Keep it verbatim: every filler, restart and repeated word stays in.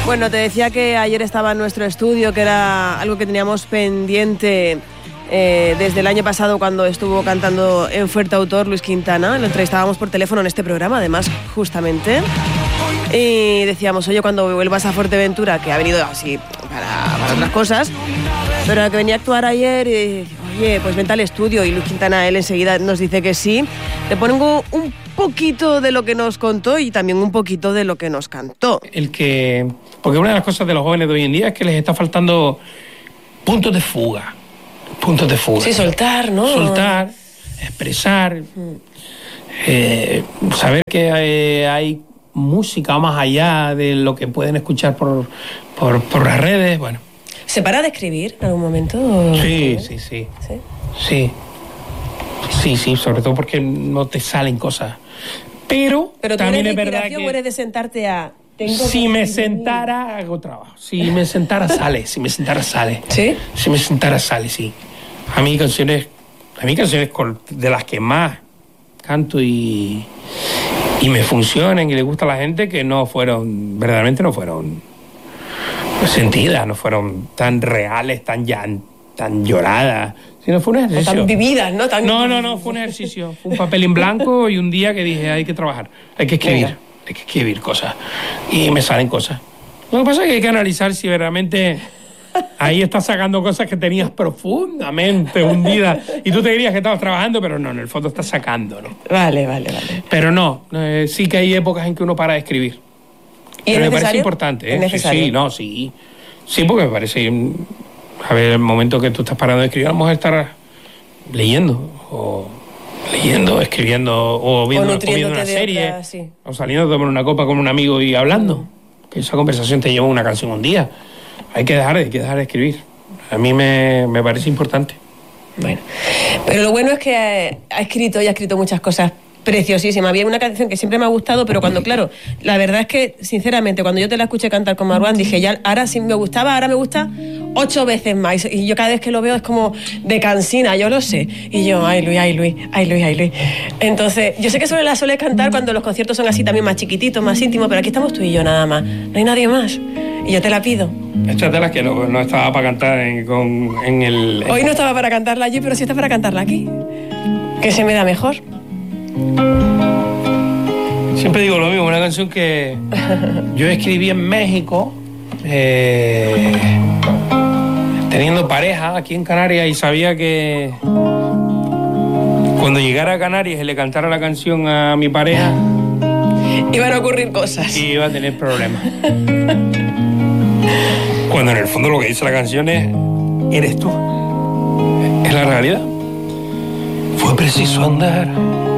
Bueno, te decía que ayer estaba en nuestro estudio, que era algo que teníamos pendiente eh, desde el año pasado cuando estuvo cantando en Fuerteautor Luis Quintana. Lo entrevistábamos por teléfono en este programa, además, justamente. Y decíamos, oye, cuando vuelvas a Fuerteventura, que ha venido así para, para otras cosas, pero que venía a actuar ayer y, oye, pues vente al estudio. Y Luis Quintana, él enseguida nos dice que sí. Te pongo un poquito de lo que nos contó y también un poquito de lo que nos cantó. El que, porque una de las cosas de los jóvenes de hoy en día es que les está faltando puntos de fuga. Puntos de fuga. Sí, soltar, ¿no? Soltar, expresar, mm. eh, saber que hay, hay música más allá de lo que pueden escuchar por, por, por las redes, bueno. ¿Se para de escribir en algún momento? Sí, sí, sí. ¿Sí? Sí. Sí, sí, sobre todo porque no te salen cosas. Pero, Pero también es verdad que... ¿o eres de sentarte a...? Si me sentara, hago trabajo. Si me sentara, sale. Si me sentara, sale. ¿Sí? Si me sentara, sale, sí. A mí canciones, a mí canciones de las que más canto y, y me funcionan y le gusta a la gente, que no fueron, verdaderamente no fueron sentidas, no fueron tan reales, tan, llan, tan lloradas. Sino fue un ejercicio. O tan vividas, ¿no? Tan... No, no, no, fue un ejercicio. Fue un papel en blanco y un día que dije, hay que trabajar, hay que escribir. Venga. Hay que escribir cosas. Y me salen cosas. Lo que pasa es que hay que analizar si verdaderamente ahí estás sacando cosas que tenías profundamente hundidas. Y tú te dirías que estabas trabajando, pero no, en el fondo estás sacando, ¿no? Vale, vale, vale. Pero no, eh, sí que hay épocas en que uno para de escribir. ¿Y pero es me parece importante, ¿eh? ¿Es necesario? Sí, sí, no, sí. Sí, porque me parece... A ver, el momento que tú estás parando de escribir, a lo mejor estar leyendo o... leyendo, escribiendo o viendo, o viendo una serie otra, sí. O saliendo a tomar una copa con un amigo y hablando, que esa conversación te lleva una canción un día. Hay que dejar, hay que dejar de escribir. A mí me, me parece importante. Bueno, pero lo bueno es que ha, ha escrito y ha escrito muchas cosas preciosísimas. Había una canción que siempre me ha gustado, pero cuando, claro, la verdad es que, sinceramente, cuando yo te la escuché cantar con Marwan, dije, ya, ahora sí me gustaba, ahora me gusta ocho veces más. Y yo cada vez que lo veo es como de cansina, yo lo sé. Y yo, ay Luis, ay Luis, ay Luis, ay Luis. Entonces, yo sé que solo la suele cantar cuando los conciertos son así también más chiquititos, más íntimos, pero aquí estamos tú y yo nada más. No hay nadie más. Y yo te la pido. Échatela, que no, no estaba para cantar en, con, en el... En... Hoy no estaba para cantarla allí, pero sí está para cantarla aquí. Que se me da mejor. Siempre digo lo mismo, una canción que yo escribí en México, eh, teniendo pareja aquí en Canarias, y sabía que cuando llegara a Canarias y le cantara la canción a mi pareja, iban a ocurrir cosas. Y iba a tener problemas. Cuando en el fondo lo que dice la canción es, eres tú, es la realidad. Fue preciso andar